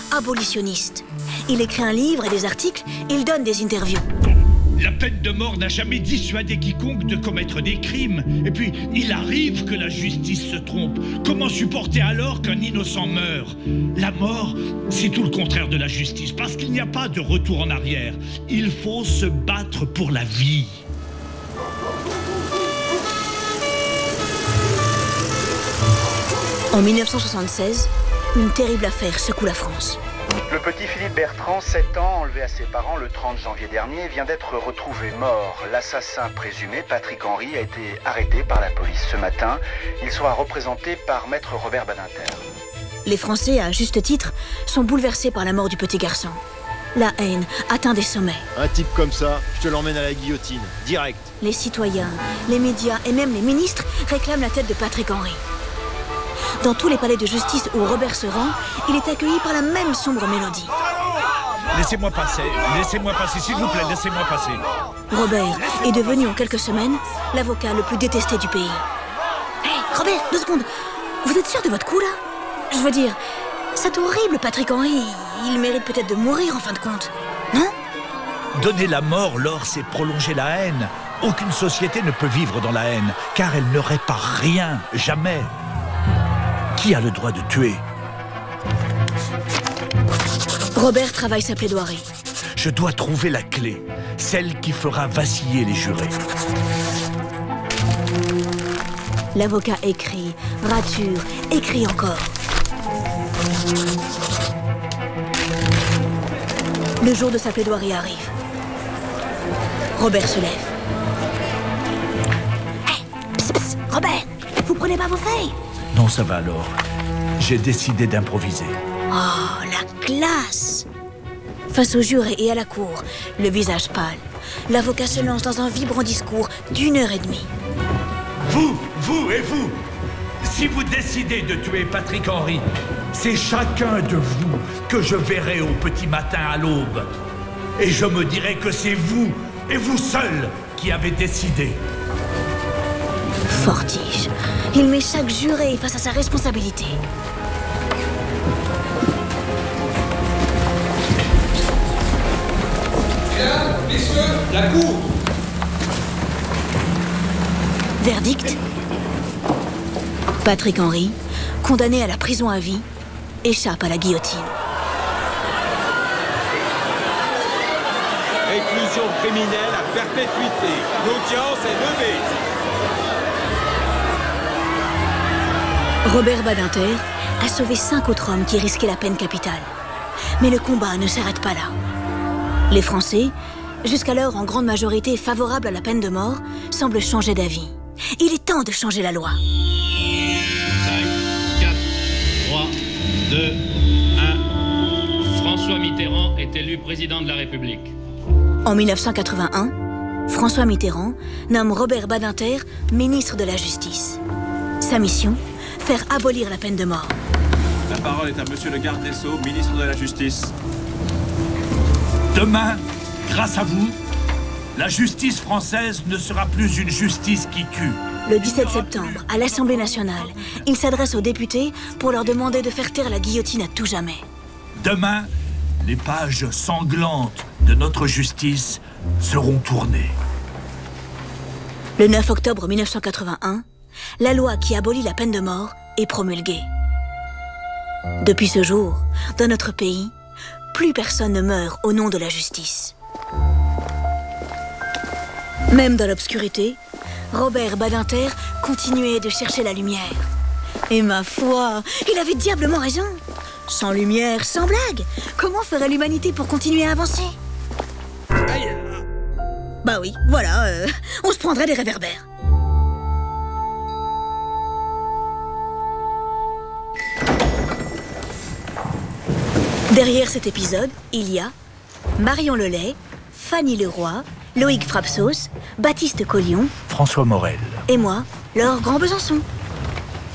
abolitionniste. Il écrit un livre et des articles, il donne des interviews. La peine de mort n'a jamais dissuadé quiconque de commettre des crimes. Et puis, il arrive que la justice se trompe. Comment supporter alors qu'un innocent meure? La mort, c'est tout le contraire de la justice, parce qu'il n'y a pas de retour en arrière. Il faut se battre pour la vie. En 1976, une terrible affaire secoue la France. Le petit Philippe Bertrand, 7 ans, enlevé à ses parents le 30 janvier dernier, vient d'être retrouvé mort. L'assassin présumé, Patrick Henry, a été arrêté par la police ce matin. Il sera représenté par maître Robert Badinter. Les Français, à juste titre, sont bouleversés par la mort du petit garçon. La haine atteint des sommets. Un type comme ça, je te l'emmène à la guillotine, direct. Les citoyens, les médias et même les ministres réclament la tête de Patrick Henry. Dans tous les palais de justice où Robert se rend, il est accueilli par la même sombre mélodie. Laissez-moi passer, s'il vous plaît, laissez-moi passer. Robert est devenu en quelques semaines l'avocat le plus détesté du pays. Hé, Robert, 2 secondes. Vous êtes sûr de votre coup, là? Je veux dire, cet horrible Patrick Henry, il mérite peut-être de mourir en fin de compte, non? Donner la mort, Laure, c'est prolonger la haine. Aucune société ne peut vivre dans la haine, car elle ne répare rien, jamais. Qui a le droit de tuer? Robert travaille sa plaidoirie. Je dois trouver la clé, celle qui fera vaciller les jurés. L'avocat écrit, rature, écrit encore. Le jour de sa plaidoirie arrive. Robert se lève. Hey, pss, pss, Robert, vous prenez pas vos feuilles? Non, ça va alors. J'ai décidé d'improviser. Oh, la classe! Face aux jurés et à la cour, le visage pâle, l'avocat se lance dans un vibrant discours d'1h30. Vous et vous, si vous décidez de tuer Patrick Henry, c'est chacun de vous que je verrai au petit matin à l'aube. Et je me dirai que c'est vous, et vous seul, qui avez décidé. Fortige. Il met chaque juré face à sa responsabilité. Mesdames, messieurs, la cour. Verdict. Patrick Henry, condamné à la prison à vie, échappe à la guillotine. Réclusion criminelle à perpétuité. L'audience est levée. Robert Badinter a sauvé 5 autres hommes qui risquaient la peine capitale. Mais le combat ne s'arrête pas là. Les Français, jusqu'alors en grande majorité favorables à la peine de mort, semblent changer d'avis. Il est temps de changer la loi. 5, 4, 3, 2, 1. François Mitterrand est élu président de la République. En 1981, François Mitterrand nomme Robert Badinter ministre de la Justice. Sa mission, faire abolir la peine de mort. La parole est à monsieur le garde des Sceaux, ministre de la Justice. Demain, grâce à vous, la justice française ne sera plus une justice qui tue. Le 17 septembre, à l'Assemblée nationale, il s'adresse aux députés pour leur demander de faire taire la guillotine à tout jamais. Demain, les pages sanglantes de notre justice seront tournées. Le 9 octobre 1981, la loi qui abolit la peine de mort est promulguée. Depuis ce jour, dans notre pays, plus personne ne meurt au nom de la justice. Même dans l'obscurité, Robert Badinter continuait de chercher la lumière. Et ma foi, il avait diablement raison. Sans lumière, sans blague, comment ferait l'humanité pour continuer à avancer? Bah oui, voilà, on se prendrait des réverbères. Derrière cet épisode, il y a Marion Lelay, Fanny Leroy, Loïc Frapsos, Baptiste Collion, François Morel et moi, Laure Grand Besançon.